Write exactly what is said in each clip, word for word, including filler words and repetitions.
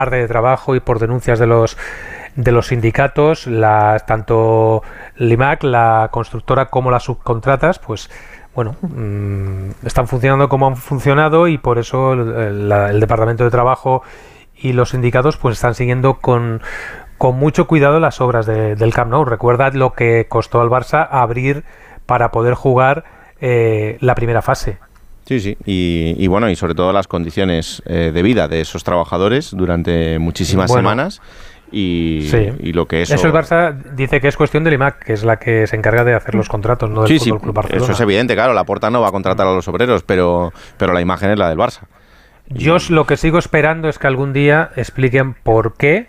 de trabajo y por denuncias de los de los sindicatos, la, tanto Limac, la constructora, como las subcontratas, pues bueno, mmm, están funcionando como han funcionado y por eso el, la, el Departamento de Trabajo y los sindicatos pues están siguiendo con, con mucho cuidado las obras de, del Camp Nou. Recuerda lo que costó al Barça abrir para poder jugar eh, la primera fase. Sí, sí, y, y bueno, y sobre todo las condiciones eh, de vida de esos trabajadores durante muchísimas bueno, semanas y, sí. y lo que eso... Eso el Barça dice que es cuestión de Limac, que es la que se encarga de hacer los contratos, no del sí, Fútbol sí, Club Barcelona. Eso es evidente, claro, Laporta no va a contratar a los obreros, pero, pero la imagen es la del Barça. Yo y... lo que sigo esperando es que algún día expliquen por qué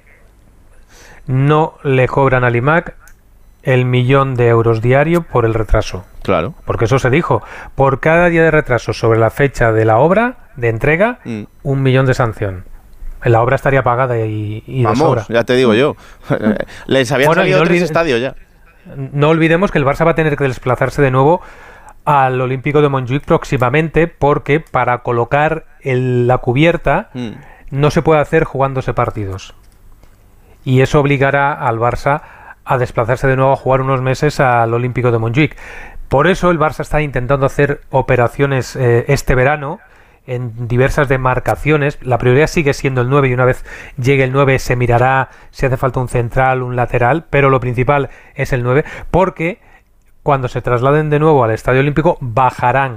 no le cobran a Limac el millón de euros diario por el retraso. Claro. Porque eso se dijo. Por cada día de retraso sobre la fecha de la obra, de entrega, mm. un millón de sanción. La obra estaría pagada y, y Vamos, de sobra. Ya te digo yo. Les habían bueno, salido no tres olvide, estadios ya. No olvidemos que el Barça va a tener que desplazarse de nuevo al Olímpico de Montjuic próximamente, porque para colocar el, la cubierta mm. no se puede hacer jugándose partidos. Y eso obligará al Barça a desplazarse de nuevo a jugar unos meses al Olímpico de Montjuic. Por eso el Barça está intentando hacer operaciones eh, este verano en diversas demarcaciones. La prioridad sigue siendo el nueve y una vez llegue el nueve se mirará si hace falta un central, un lateral, pero lo principal es el nueve, porque cuando se trasladen de nuevo al Estadio Olímpico bajarán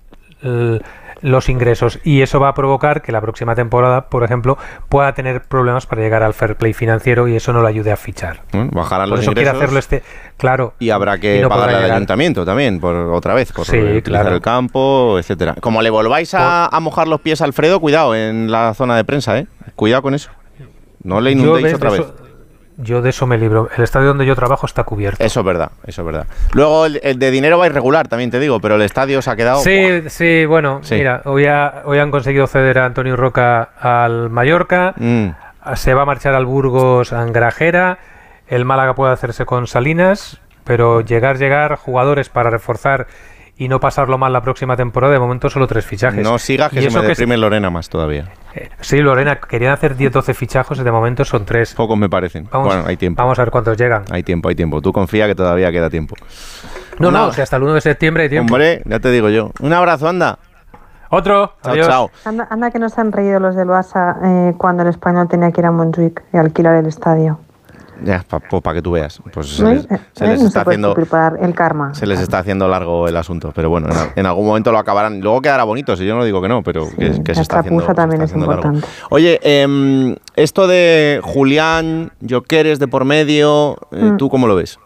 el, los ingresos y eso va a provocar que la próxima temporada, por ejemplo, pueda tener problemas para llegar al fair play financiero y eso no le ayude a fichar. Bueno, bajarán por los eso ingresos quiere hacerlo este, claro. Y habrá que y no pagarle al ayuntamiento también, por otra vez, por sí, utilizar claro. el campo, etcétera. Como le volváis a, a mojar los pies a Alfredo, cuidado en la zona de prensa, ¿eh? Cuidado con eso. No le inundéis otra vez. Eso, yo de eso me libro. El estadio donde yo trabajo está cubierto. Eso es verdad, eso es verdad. Luego el, el de dinero va irregular, también te digo, pero el estadio se ha quedado... Sí, ¡buah! sí, bueno, sí. Mira, hoy, ha, hoy han conseguido ceder a Antonio Roca al Mallorca, mm. se va a marchar al Burgos a Grajera, el Málaga puede hacerse con Salinas, pero llegar, llegar, jugadores para reforzar y no pasarlo mal la próxima temporada, de momento solo tres fichajes. No sigas, que y se eso me deprime que es... Lorena más todavía. Eh, sí, Lorena, querían hacer diez doce fichajes y de momento son tres. Pocos me parecen. Vamos, bueno, hay tiempo. Vamos a ver cuántos llegan. Hay tiempo, hay tiempo. Tú confía que todavía queda tiempo. No, Una... no, o sea, hasta el uno de septiembre hay tiempo. Hombre, ya te digo yo. Un abrazo, anda. Otro. Chao, adiós. chao. Anda, anda que nos han reído los del Barça eh, cuando el Español tenía que ir a Montjuic y alquilar el estadio. Ya, para pa que tú veas. Pues se les, eh, se les no está se puede haciendo el karma. Se les está haciendo largo el asunto, pero bueno, en, en algún momento lo acabarán. Luego quedará bonito, si yo no digo que no, pero sí, que, que se está haciendo, también se está es importante. Largo. Oye, eh, esto de Julián, Gyökeres de por medio, eh, mm. ¿tú cómo lo ves?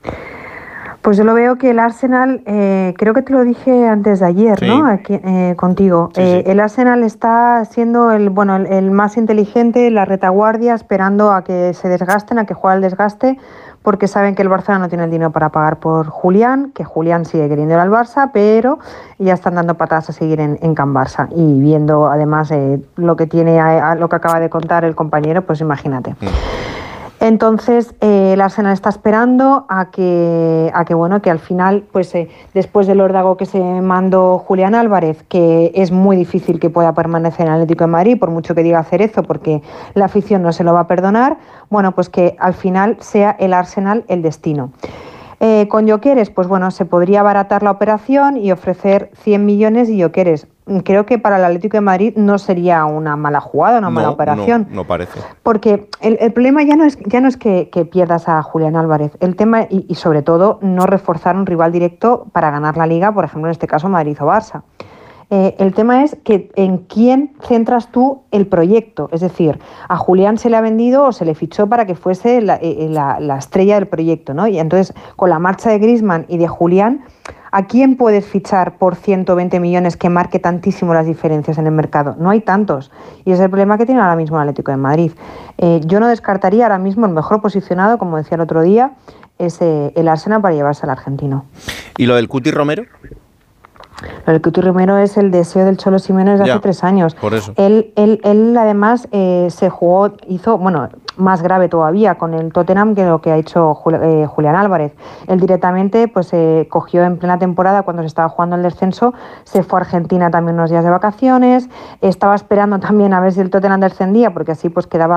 Pues yo lo veo que el Arsenal, eh, creo que te lo dije antes de ayer, sí. ¿no? Aquí, eh, contigo. Sí, eh, sí. El Arsenal está siendo el bueno el, el más inteligente, la retaguardia, esperando a que se desgasten, a que juegue el desgaste, porque saben que el Barça no tiene el dinero para pagar por Julián, que Julián sigue queriendo ir al Barça, pero ya están dando patadas a seguir en, en Can Barça. Y viendo además eh, lo que tiene, a, a lo que acaba de contar el compañero, pues imagínate. Mm. Entonces eh, el Arsenal está esperando a que a que bueno que al final pues eh, después del órdago que se mandó Julián Álvarez, que es muy difícil que pueda permanecer en el Atlético de Madrid por mucho que diga Cerezo, porque la afición no se lo va a perdonar, bueno pues que al final sea el Arsenal el destino. Eh, con Gyökeres, pues bueno, se podría abaratar la operación y ofrecer cien millones y Gyökeres. Creo que para el Atlético de Madrid no sería una mala jugada, una no, mala operación. No, no parece. Porque el, el problema ya no es, ya no es que, que pierdas a Julián Álvarez. El tema, y, y sobre todo, no reforzar un rival directo para ganar la Liga, por ejemplo, en este caso Madrid o Barça. Eh, el tema es que en quién centras tú el proyecto. Es decir, a Julián se le ha vendido o se le fichó para que fuese la, eh, la, la estrella del proyecto, ¿no? Y entonces, con la marcha de Griezmann y de Julián, ¿a quién puedes fichar por ciento veinte millones que marque tantísimo las diferencias en el mercado? No hay tantos. Y es el problema que tiene ahora mismo el Atlético de Madrid. Eh, yo no descartaría ahora mismo el mejor posicionado, como decía el otro día, es eh, el Arsenal para llevarse al argentino. ¿Y lo del Cuti Romero? Lo del Cuti Romero es el deseo del Cholo Simeone desde ya, hace tres años. Por eso. Él, él, él además eh, se jugó, hizo, bueno, más grave todavía con el Tottenham que lo que ha hecho Jul, eh, Julián Álvarez. Él directamente pues eh, cogió en plena temporada, cuando se estaba jugando el descenso, se fue a Argentina también unos días de vacaciones, estaba esperando también a ver si el Tottenham descendía, porque así pues quedaba